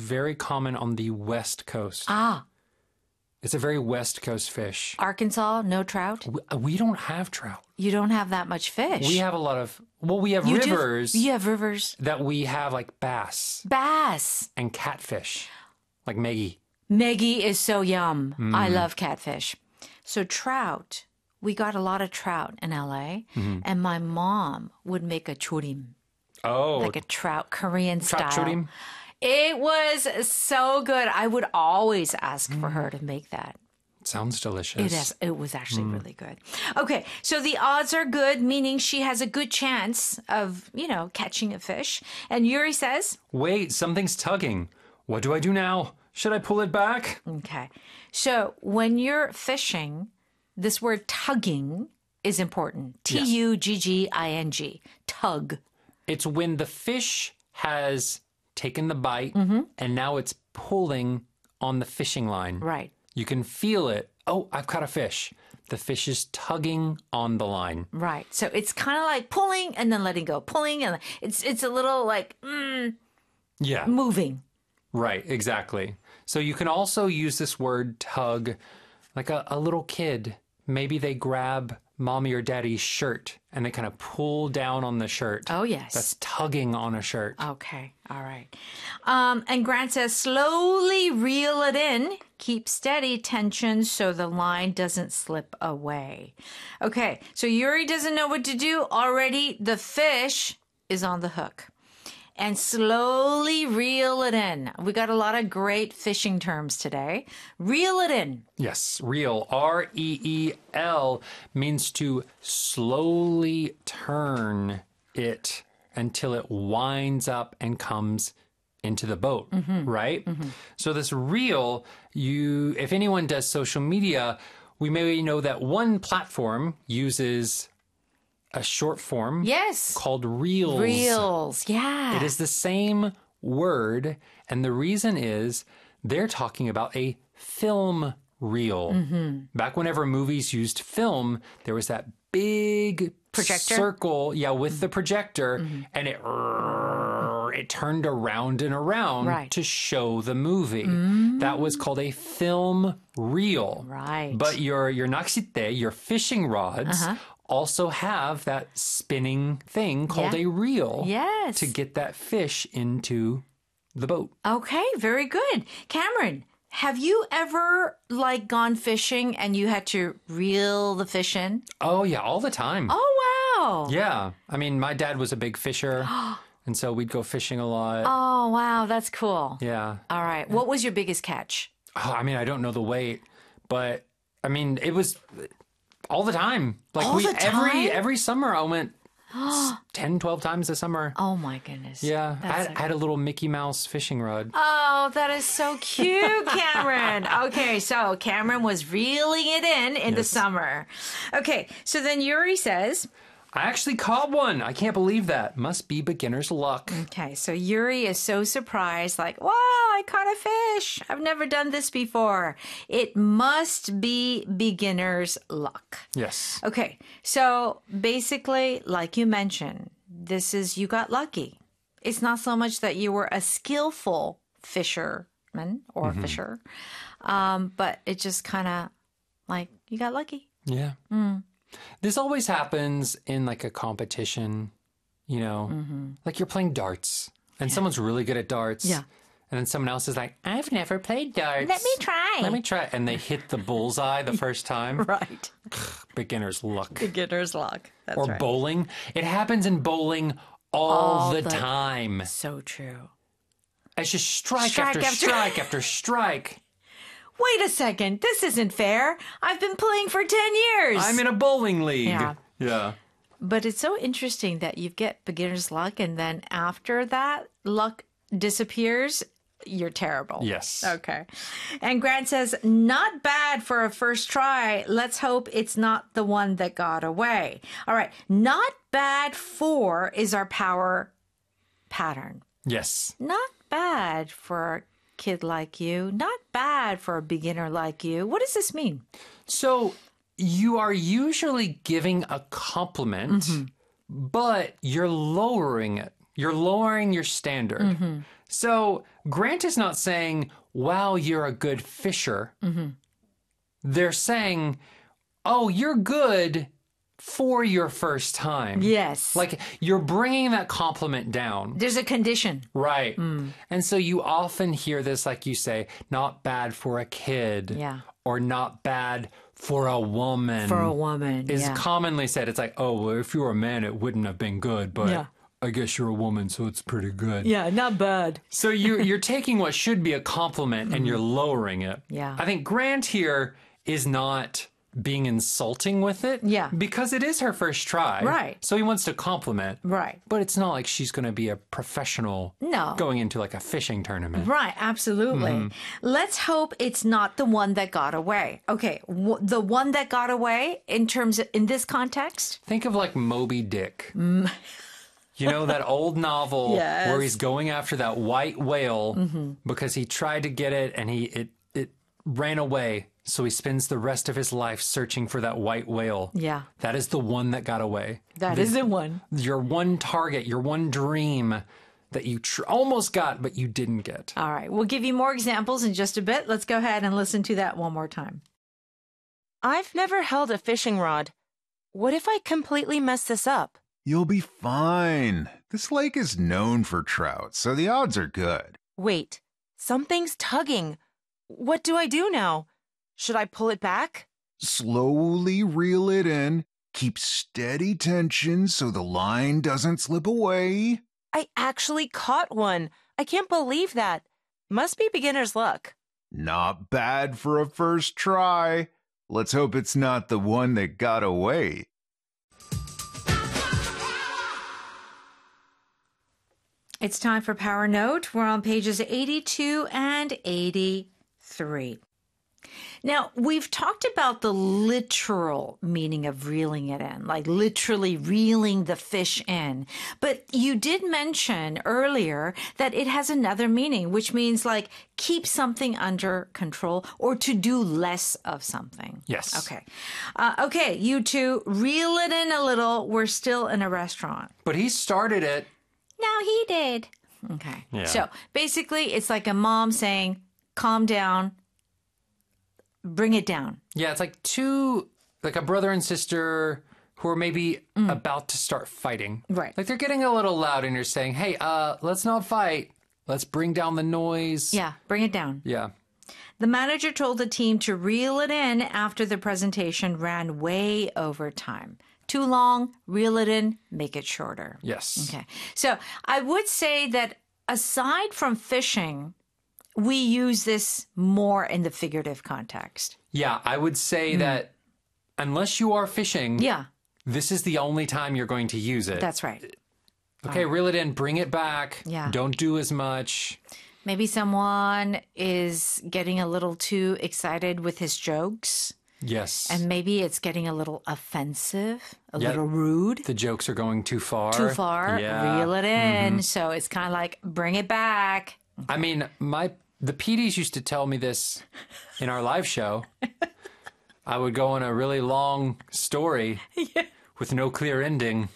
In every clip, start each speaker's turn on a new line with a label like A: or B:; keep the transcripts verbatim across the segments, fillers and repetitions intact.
A: very common on the West Coast.
B: Ah.
A: It's a very West Coast fish.
B: Arkansas, no trout?
A: We, we don't have trout.
B: You don't have that much fish.
A: We have a lot of, well, we have
B: you
A: rivers.
B: Do, you have rivers.
A: That we have like bass.
B: Bass.
A: And catfish. Like Maggie.
B: Maggie is so yum.
A: Mm.
B: I love catfish. So trout, we got a lot of trout in L A. Mm-hmm. And my mom would make a chorim.
A: Oh.
B: Like a trout, Korean
A: trout
B: style.
A: Chorim.
B: It was so good. I would always ask mm. for her to make that.
A: Sounds delicious.
B: It is. It was actually mm. really good. Okay, so the odds are good, meaning she has a good chance of, you know, catching a fish. And Yuri says,
A: wait, something's tugging. What do I do now? Should I pull it back?
B: Okay. So when you're fishing, this word tugging is important. T U G G I N G. Tug.
A: It's when the fish has taken the bite
B: mm-hmm.
A: and now it's pulling on the fishing line.
B: Right.
A: You can feel it. Oh, I've caught a fish. The fish is tugging on the line.
B: Right. So it's kind of like pulling and then letting go. Pulling and it's it's a little like mm,
A: yeah,
B: moving.
A: Right, exactly. So you can also use this word tug like a, a little kid. Maybe they grab mommy or daddy's shirt and they kind of pull down on the shirt.
B: Oh, yes.
A: That's tugging on a shirt.
B: Okay. All right. Um, and Grant says, slowly reel it in. Keep steady tension so the line doesn't slip away. Okay. So Yuri doesn't know what to do. Already the fish is on the hook. And slowly reel it in. We got a lot of great fishing terms today. Reel it in.
A: Yes, reel, R E E L, means to slowly turn it until it winds up and comes into the boat, mm-hmm. right? Mm-hmm. So this reel, you, if anyone does social media, we may know that one platform uses a short form
B: yes.
A: called reels.
B: Reels, yeah.
A: It is the same word, and the reason is they're talking about a film reel. Mm-hmm. Back whenever movies used film, there was that big
B: projector
A: circle, yeah, with
B: mm-hmm.
A: the projector,
B: mm-hmm.
A: and it it turned around and around
B: right.
A: to show the movie.
B: Mm-hmm.
A: That was called a film reel.
B: Right.
A: But your your naksite, your fishing rods, uh-huh. also have that spinning thing called
B: yeah.
A: a reel
B: yes.
A: to get that fish into the boat.
B: Okay, very good. Cameron, have you ever like gone fishing and you had to reel the fish in?
A: Oh, yeah, all the time.
B: Oh, wow.
A: Yeah. I mean, my dad was a big fisher, and so we'd go fishing a lot.
B: Oh, wow, that's cool.
A: Yeah.
B: All right. What was your biggest catch?
A: Oh, I mean, I don't know the weight, but I mean, it was all the time. Like
B: all
A: we
B: the time?
A: every every summer I went ten, twelve times a summer.
B: Oh my goodness.
A: Yeah. I had, a... I had a little Mickey Mouse fishing rod.
B: Oh, that is so cute, Cameron. Okay, so Cameron was reeling it in in yes. the summer. Okay, so then Yuri says,
A: I actually caught one. I can't believe that. Must be beginner's luck.
B: Okay, so Yuri is so surprised, like, wow, I caught a fish. I've never done this before. It must be beginner's luck.
A: Yes.
B: Okay, so basically, like you mentioned, this is you got lucky. It's not so much that you were a skillful fisherman or mm-hmm. fisher, um, but it just kind of like you got lucky.
A: Yeah.
B: Mm.
A: This always happens in like a competition, you know, mm-hmm. like you're playing darts and yeah. someone's really good at darts.
B: Yeah.
A: And then someone else is like, I've never played darts.
B: Let me try.
A: Let me try. And they hit the bullseye the first time.
B: Right.
A: Beginner's luck.
B: Beginner's luck. That's
A: or
B: right.
A: bowling. It happens in bowling all, all the, the time.
B: So true.
A: It's just strike,
B: strike
A: after,
B: after
A: strike after strike.
B: Wait a second. This isn't fair. I've been playing for ten years.
A: I'm in a bowling league.
B: Yeah.
A: Yeah.
B: But it's so interesting that you get beginner's luck and then after that, luck disappears. You're terrible.
A: Yes.
B: Okay. And Grant says, not bad for a first try. Let's hope it's not the one that got away. All right. Not bad for is our power pattern.
A: Yes.
B: Not bad for a kid like you. Not bad for a beginner like you. What does this mean?
A: So you are usually giving a compliment, mm-hmm. but you're lowering it. You're lowering your standard.
B: Mm-hmm.
A: So Grant is not saying, wow, you're a good fisher.
B: Mm-hmm.
A: They're saying, oh, you're good for your first time.
B: Yes.
A: Like you're bringing that compliment down.
B: There's a condition.
A: Right.
B: Mm.
A: And so you often hear this, like you say, not bad for a kid.
B: Yeah.
A: Or not bad for a woman.
B: For a woman.
A: Is
B: yeah.
A: commonly said. It's like, oh, well, if you were a man, it wouldn't have been good. But
B: Yeah.
A: I guess you're a woman, so it's pretty good.
B: Yeah, not bad.
A: So you, you're taking what should be a compliment and you're lowering it.
B: Yeah.
A: I think Grant here is not being insulting with it.
B: Yeah.
A: Because it is her first try.
B: Right.
A: So he wants to compliment.
B: Right.
A: But it's not like she's going to be a professional
B: No.
A: going into like a fishing tournament.
B: Right, absolutely.
A: Mm-hmm.
B: Let's hope it's not the one that got away. Okay, w- the one that got away in terms of, in this context?
A: Think of like Moby Dick. You know, that old novel
B: Yes.
A: where he's going after that white whale because he tried to get it and he it, it ran away. So he spends the rest of his life searching for that white whale.
B: Yeah.
A: That is the one that got away.
B: That is the one.
A: Your one target, your one dream that you tr- almost got, but you didn't get.
B: All right, we'll give you more examples in just a bit. Let's go ahead and listen to that one more time.
C: I've never held a fishing rod. What if I completely mess this up?
D: You'll be fine. This lake is known for trout, so the odds are good.
C: Wait, something's tugging. What do I do now? Should I pull it back?
D: Slowly reel it in. Keep steady tension so the line doesn't slip away.
C: I actually caught one. I can't believe that. Must be beginner's luck.
D: Not bad for a first try. Let's hope it's not the one that got away.
B: It's time for Power Note. We're on pages eighty-two and eighty-three. Now, we've talked about the literal meaning of reeling it in, like literally reeling the fish in. But you did mention earlier that it has another meaning, which means like keep something under control or to do less of something.
A: Yes.
B: Okay. Uh, okay, you two, reel it in a little. We're still in a restaurant.
A: But he started it.
B: No, he did. Okay.
A: Yeah.
B: So basically, it's like a mom saying, calm down. Bring it down.
A: Yeah, it's like two, like a brother and sister who are maybe about to start fighting.
B: Right.
A: Like they're getting a little loud and you're saying, hey, uh, let's not fight. Let's bring down the noise.
B: Yeah, bring it down.
A: Yeah.
B: The manager told the team to reel it in after the presentation ran way over time. Too long, reel it in, make it shorter.
A: Yes.
B: Okay. So I would say that aside from fishing, we use this more in the figurative context.
A: Yeah, I would say that unless you are fishing,
B: Yeah,
A: this is the only time you're going to use it.
B: that's right.
A: Okay, reel it in, bring it back.
B: Yeah.
A: Don't do as much.
B: Maybe someone is getting a little too excited with his jokes,
A: Yes.
B: and maybe it's getting a little offensive, a
A: Yeah.
B: little rude.
A: the jokes are going too far.
B: Too far,
A: Yeah.
B: reel it in. So it's kind of like, bring it back.
A: I mean, my the P Ds used to tell me this in our live show. I would go on a really long story with no clear ending.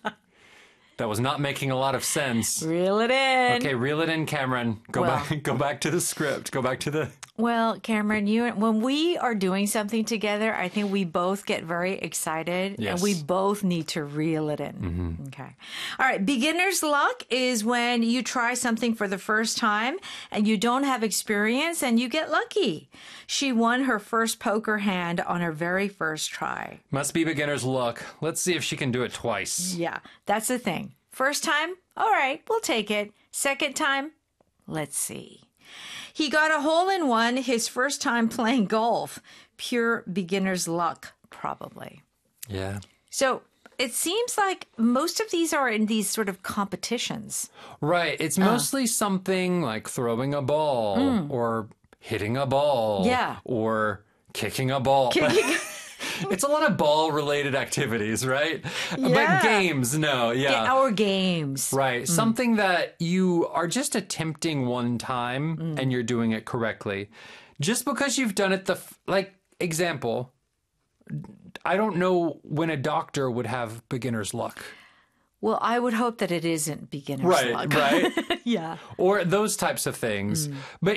A: That was not making a lot of sense.
B: Reel it in.
A: Okay, reel it in, Cameron. Go
B: Well-
A: back go back to the script. Go back to the
B: Well, Cameron, you when we are doing something together, I think we both get very excited and
A: Yes.
B: we both need to reel it in. Okay. All right. Beginner's luck is when you try something for the first time and you don't have experience and you get lucky. She won her first poker hand on her very first try.
A: Must be beginner's luck. Let's see if she can do it twice.
B: Yeah, that's the thing. First time, all right, we'll take it. Second time, let's see. He got a hole in one his first time playing golf. Pure beginner's luck, probably.
A: Yeah.
B: So it seems like most of these are in these sort of competitions.
A: Right. It's mostly something like throwing a ball or hitting a ball.
B: Yeah.
A: Or kicking a ball. It's a lot of ball related activities, right?
B: Yeah.
A: But games, no. Yeah.
B: Our games.
A: Right. Something that you are just attempting one time and you're doing it correctly. Just because you've done it the, f- like, example, I don't know when a doctor would have beginner's luck.
B: Well, I would hope that it isn't beginner's
A: Right,
B: luck.
A: right.
B: Yeah.
A: Or those types of things. But